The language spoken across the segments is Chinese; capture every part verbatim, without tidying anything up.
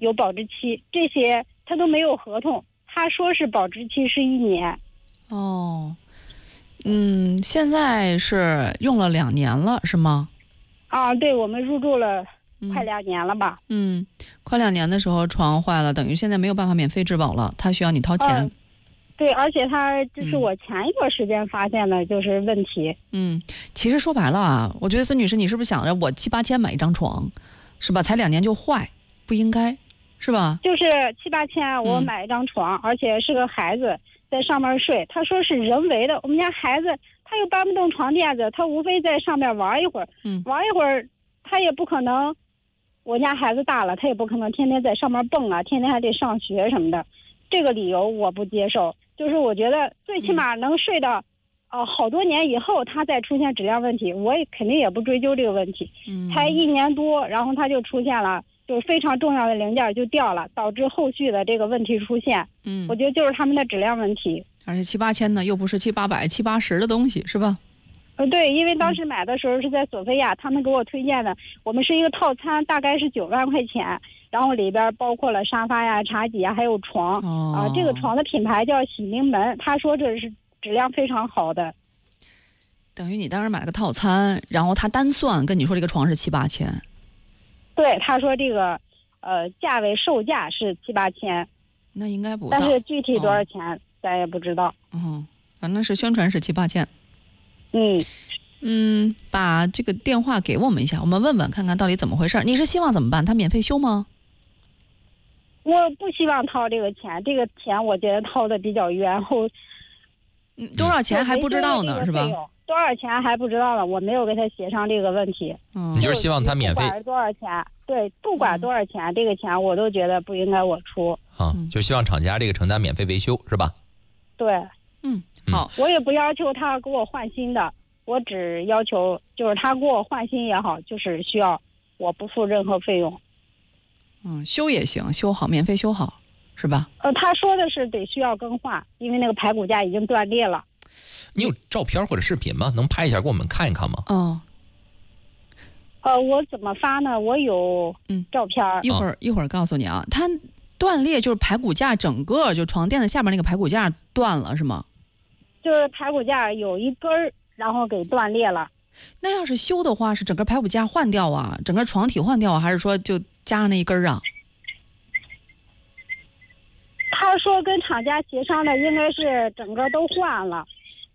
有保质期，这些他都没有合同，他说是保质期是一年。 哦，嗯，现在是用了两年了，是吗？ 啊，对，我们入住了快两年了吧？ 嗯，嗯快两年的时候床坏了，等于现在没有办法免费质保了，他需要你掏钱。 嗯对，而且他这是我前一段时间发现的，就是问题。 嗯，其实说白了啊，我觉得孙女士，你是不是想着我七八千买一张床，是吧？才两年就坏，不应该，是吧？ 就是七八千我买一张床，嗯、而且是个孩子在上面睡，他说是人为的。我们家孩子他又搬不动床垫子，他无非在上面玩一会儿， 嗯， 玩一会儿，他也不可能。我家孩子大了，他也不可能天天在上面蹦啊，天天还得上学什么的。这个理由我不接受。就是我觉得最起码能睡到，嗯、呃，好多年以后他再出现质量问题，我也肯定也不追究这个问题。 嗯， 才一年多，然后他就出现了，就是非常重要的零件就掉了，导致后续的这个问题出现。 嗯， 我觉得就是他们的质量问题。 而且七八千呢，又不是七八百、七八十的东西，是吧？ 呃，对，因为当时买的时候是在索菲亚，他们给我推荐的，我们是一个套餐，大概是九万块钱。然后里边包括了沙发呀、茶几啊，还有床啊、 哦呃。这个床的品牌叫喜临门，他说这是质量非常好的。 等于你当时买了个套餐，然后他单算跟你说这个床是七八千。 对，他说这个呃价位售价是七八千， 那应该不到。 但是具体多少钱、哦、咱也不知道。 嗯，反正是宣传是七八千。 嗯嗯，把这个电话给我们一下，我们问问看看到底怎么回事。你是希望怎么办？他免费修吗？ 我不希望掏这个钱，这个钱我觉得掏的比较冤后。 嗯，多少钱还不知道呢，是吧？ 多少钱还不知道呢，我没有给他协商这个问题。 嗯， 你就是希望他免费。 不管多少钱，对，不管多少钱、嗯，这个钱我都觉得不应该我出。 啊，就希望厂家这个承担免费维修，是吧？ 对， 嗯，好。 我也不要求他给我换新的，我只要求就是他给我换新也好，就是需要我不付任何费用。 嗯，修也行，修好免费修好，是吧？ 呃，他说的是得需要更换，因为那个排骨架已经断裂了。 你有照片或者视频吗？能拍一下给我们看一看吗？ 哦。 呃，我怎么发呢？我有照片。 嗯、一会儿、哦、一会儿告诉你啊，它断裂就是排骨架整个就床垫的下边那个排骨架断了是吗？ 就是排骨架有一根儿，然后给断裂了。 那要是修的话，是整个排骨架换掉啊，整个床体换掉啊，还是说就加上那一根儿啊？ 他说跟厂家协商的应该是整个都换了。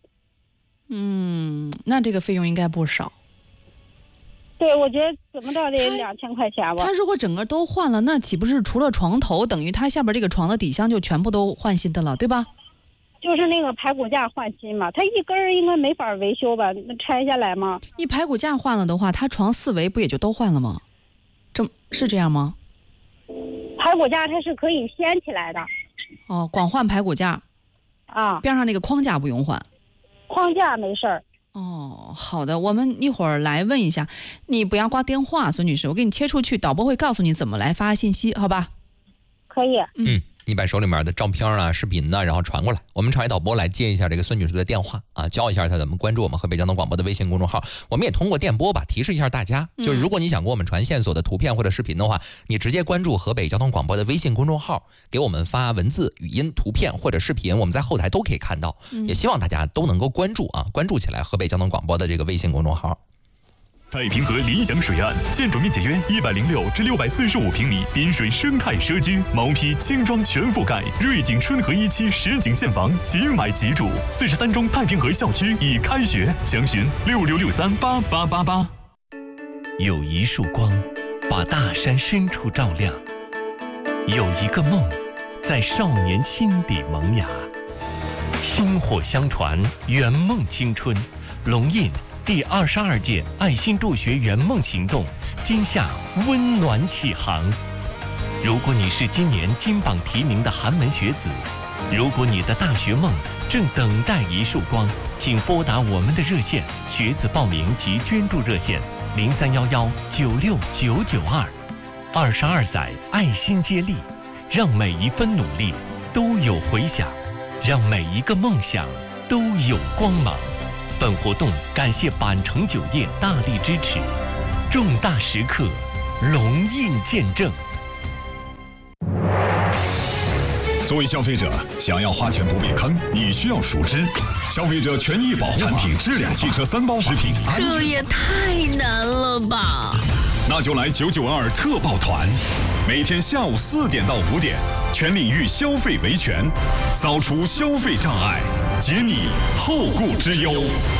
嗯，那这个费用应该不少。 对，我觉得怎么着得两千块钱吧。 他如果整个都换了，那岂不是除了床头，等于他下边这个床的底箱就全部都换新的了，对吧？ 就是那个排骨架换新嘛，它一根儿应该没法维修吧？那拆下来吗？ 你排骨架换了的话，它床四围不也就都换了吗？这是这样吗？ 排骨架它是可以掀起来的。 哦，光换排骨架。 啊。 边上那个框架不用换。 框架没事儿。 哦，好的，我们一会儿来问一下，你不要挂电话，孙女士，我给你切出去，导播会告诉你怎么来发信息，好吧？ 可以。 嗯，你把手里面的照片啊、视频呢，然后传过来，我们场外导播来接一下这个孙女士的电话啊，教一下她怎么关注我们河北交通广播的微信公众号。我们也通过电波吧，提示一下大家，就是如果你想给我们传线索的图片或者视频的话，你直接关注河北交通广播的微信公众号，给我们发文字、语音、图片或者视频，我们在后台都可以看到。也希望大家都能够关注啊，关注起来河北交通广播的这个微信公众号。 太平河理想水岸，建筑面积约一百零六至六百四十五平米，滨水生态社区，毛坯轻装全覆盖，瑞景春和一期实景现房，即买即住。四十三中太平河校区已开学，详询六六六三八八八八。 有一束光，把大山深处照亮；有一个梦，在少年心底萌芽。薪火相传，圆梦青春，龙印。第二十二届爱心助学圆梦行动今夏温暖启航。如果你是今年金榜题名的寒门学子，如果你的大学梦正等待一束光，请拨打我们的热线学子报名及捐助热线零三幺幺九六九九二。二十二载爱心接力，让每一分努力都有回响，让每一个梦想都有光芒。本活动感谢板城酒业大力支持，重大时刻，龙印见证。 作为消费者，想要花钱不被坑，你需要熟知消费者权益保护产品质量汽车三包食品安全。 这也太难了吧！ 那就来九九二特报团，每天下午四点到五点，全领域消费维权，扫除消费障碍，解你后顾之忧。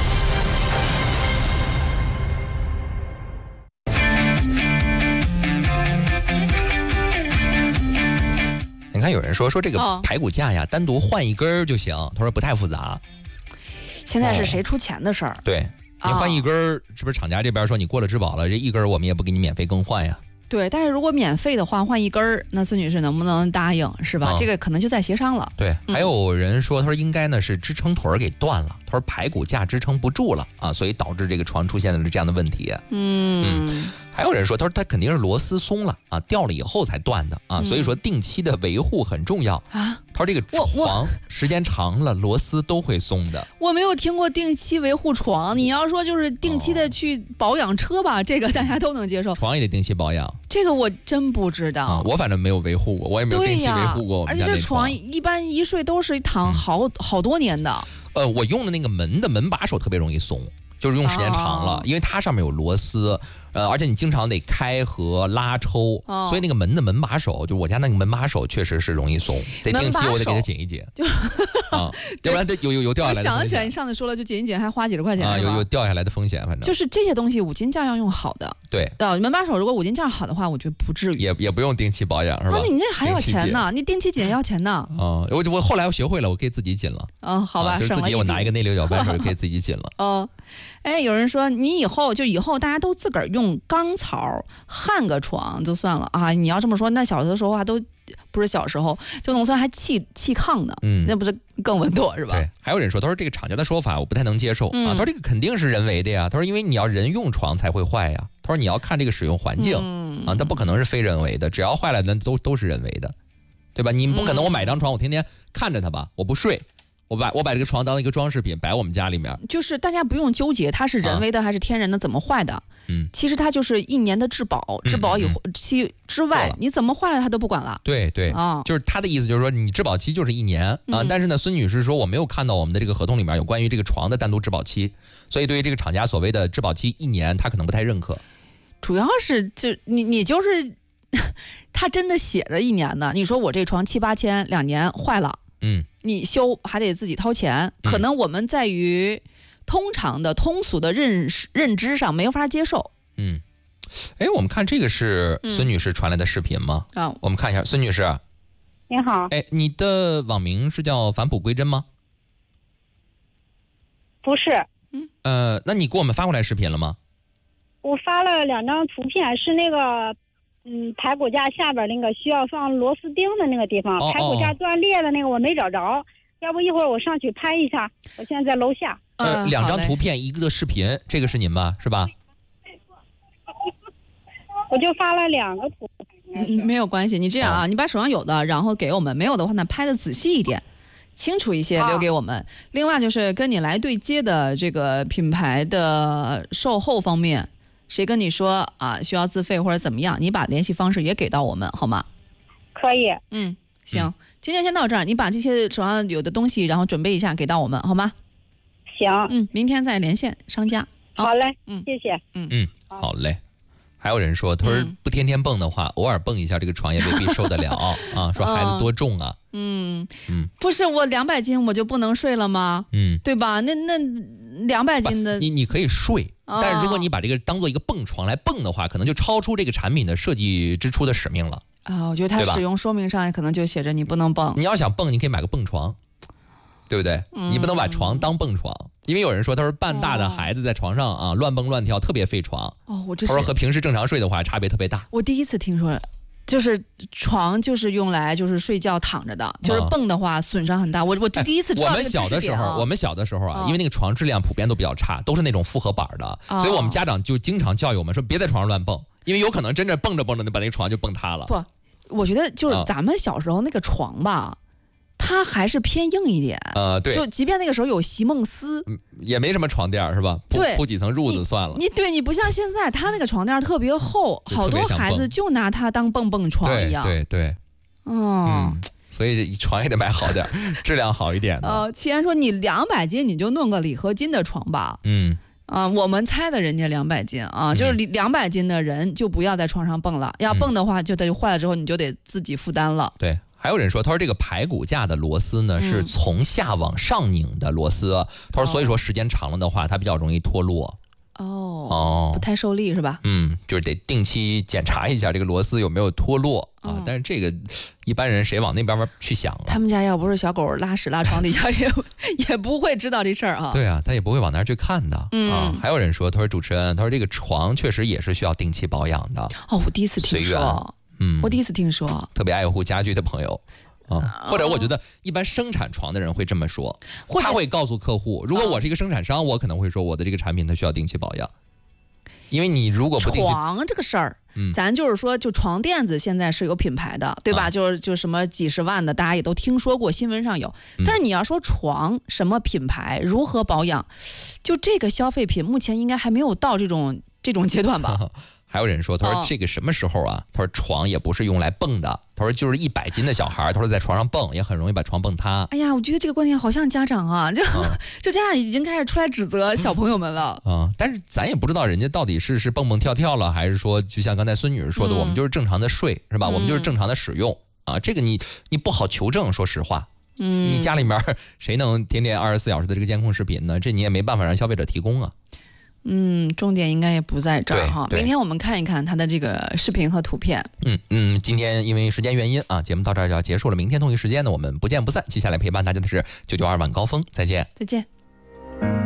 你看有人说说这个哦排骨架呀，单独换一根儿就行。他说不太复杂。 现在是谁出钱的事儿？ 对，你换一根儿，是不是厂家这边说你过了质保了，这一根儿我们也不给你免费更换呀？ 对，但是如果免费的话，换一根儿，那孙女士能不能答应？是吧？ 嗯这个可能就在协商了。 对， 嗯还有人说，他说应该呢是支撑腿儿给断了，他说排骨架支撑不住了啊，所以导致这个床出现了这样的问题。 嗯， 还有人说，他说他肯定是螺丝松了啊，掉了以后才断的啊， 嗯所以说定期的维护很重要啊。 他说这个我我床时间长了，螺丝都会松的。 我没有听过定期维护床，你要说就是定期的去保养车吧，这个大家都能接受。 床也得定期保养这个我真不知道。 啊，我反正没有维护过，我也没有对定期维呀护过我而且这们家那床床。一般一睡都是躺好、好多年的。 呃，我用的那个门的门把手特别容易松，就是用时间长了， 哦因为它上面有螺丝，呃，而且你经常得开合拉抽， 哦所以那个门的门把手，就我家那个门把手确实是容易松，得定期我得给它紧一紧， 就啊，要不然它有有有掉下我来的风险想起来，你上次说了，就紧一紧还花几十块钱， 啊， 是吧有有掉下来的风险，反正就是这些东西五金件要用好的。 对， 啊，门把手如果五金件好的话，我觉得不至于。 也也不用定期保养是吧？ 那你那还要定期紧钱呢？你定期紧要钱呢？ 啊，我我后来我学会了，我可以自己紧了。 嗯，好吧， 啊、就是自己我省了一笔拿一个内六角扳手就可以自己紧了。 哦，哎，有人说你以后就以后大家都自个儿用钢槽焊个床就算了啊！你要这么说，那小的时候啊都不是小时候，就农村还砌砌炕呢， 嗯那不是更稳妥是吧？ 对，还有人说，他说这个厂家的说法我不太能接受、 嗯啊。他说这个肯定是人为的呀。他说因为你要人用床才会坏呀。他说你要看这个使用环境、 嗯啊，它不可能是非人为的，只要坏了那都都是人为的，对吧？你不可能我买张床我天天看着它吧，我不睡。我把我把这个床当一个装饰品摆我们家里面， 就是大家不用纠结它是人为的还是天然的，怎么坏的？ 嗯， 其实它就是一年的质保，质保以后期之外，你怎么坏了它都不管了。 对对啊， 就是他的意思就是说你质保期就是一年啊、 嗯但是呢，孙女士说我没有看到我们的这个合同里面有关于这个床的单独质保期，所以对于这个厂家所谓的质保期一年，她可能不太认可。 主要是就你你就是，他真的写着一年呢。你说我这床七八千，两年坏了。 嗯， 你修还得自己掏钱， 嗯可能我们在于通常的通俗的认识认知上没有法接受。 嗯，哎，我们看这个是孙女士传来的视频吗？ 啊， 我们看一下，孙女士， 你好， 哎，你的网名是叫返璞归真吗？ 不是， 呃，那你给我们发过来视频了吗？ 我发了两张图片，是那个，嗯，排骨架下边那个需要放螺丝钉的那个地方， 哦排骨架断裂的那个我没找着，要不一会儿我上去拍一下，我现在在楼下。 呃， 嗯两张好嘞图片，一个视频，这个是您吧？是吧？ 我就发了两个图。 嗯，没有关系，你这样啊， 哦你把手上有的，然后给我们；没有的话呢，拍的仔细一点。清楚一些啊留给我们。另外就是跟你来对接的这个品牌的售后方面，谁跟你说啊需要自费或者怎么样，你把联系方式也给到我们好吗？ 可以。 嗯，行， 嗯今天先到这儿，你把这些手上有的东西，然后准备一下给到我们好吗？ 行， 嗯，明天再连线商家。 好嘞， 嗯谢谢。 嗯，好嘞。还有人说，他说嗯不天天蹦的话，偶尔蹦一下，这个床也未必受得了啊。说孩子多重啊？ 嗯嗯， 不是我两百斤我就不能睡了吗？ 嗯， 对吧？那那两百斤的， 你你可以睡， 哦但是如果你把这个当做一个蹦床来蹦的话，可能就超出这个产品的设计之初的使命了。 啊，我觉得它对吧使用说明上可能就写着你不能蹦。 你要想蹦，你可以买个蹦床，对不对？ 嗯你不能把床当蹦床，因为有人说，他说半大的孩子在床上啊乱蹦乱跳，特别费床。 哦，我这是他说和平时正常睡的话差别特别大。 我第一次听说，就是床就是用来就是睡觉躺着的，就是蹦的话损伤很大。我我这第一次知道我们这个知识小的时候， 点啊我们小的时候啊， 哦因为那个床质量普遍都比较差，都是那种复合板的， 哦所以我们家长就经常教育我们说，别在床上乱蹦，因为有可能真正蹦着蹦着，把那个床就蹦塌了。 不，我觉得就是啊咱们小时候那个床吧，它还是偏硬一点。 呃，对， 就即便那个时候有席梦思， 也没什么床垫儿是吧？铺对铺几层褥子算了。 你对你不像现在，它那个床垫特别厚， 就好多特别想蹦孩子就拿它当蹦蹦床一样。 对对对， 哦， 嗯， 所以床也得买好点，质量好一点的。 呃，既然说你两百斤，你就弄个铝合金的床吧。 嗯。 啊、呃，我们猜的人家两百斤啊，就是两百斤的人就不要在床上蹦了，要蹦的话就它就坏了之后你就得自己负担了。 对，还有人说，他说这个排骨架的螺丝呢、嗯、是从下往上拧的螺丝，他说所以说时间长了的话，它比较容易脱落。 哦哦， 不太受力是吧？ 嗯，就是得定期检查一下这个螺丝有没有脱落啊。 嗯、 但是这个一般人谁往那边去想啊？ 他们家要不是小狗拉屎拉床底下，也也不会知道这事儿啊。 对啊，他也不会往那儿去看的、 嗯、 啊。还有人说，他说主持人，他说这个床确实也是需要定期保养的。 哦，我第一次听说， 嗯， 我第一次听说， 特别爱护家具的朋友。啊，或者我觉得一般生产床的人会这么说，他会告诉客户，如果我是一个生产商，我可能会说我的这个产品它需要定期保养，因为你如果不定期床这个事儿， 嗯， 咱就是说，就床垫子现在是有品牌的，对吧？啊、就是就什么几十万的，大家也都听说过，新闻上有。但是你要说床什么品牌如何保养，就这个消费品目前应该还没有到这种这种阶段吧。 还有人说，他说这个什么时候啊？他说床也不是用来蹦的。他说就是一百斤的小孩，他说在床上蹦也很容易把床蹦塌。 哎呀，我觉得这个观点好像家长啊，就、嗯、就家长已经开始出来指责小朋友们了啊、嗯。但是咱也不知道人家到底是是蹦蹦跳跳了，还是说就像刚才孙女士说的、嗯，我们就是正常的睡，是吧？嗯、我们就是正常的使用啊。这个你你不好求证，说实话。 嗯， 你家里面谁能天天二十四小时的这个监控视频呢？这你也没办法让消费者提供啊。 嗯，重点应该也不在这儿哈。明天我们看一看它的这个视频和图片。 嗯嗯，今天因为时间原因啊，节目到这儿就要结束了。明天同一时间呢，我们不见不散。接下来陪伴大家的是九九二晚高峰，再见， 再见。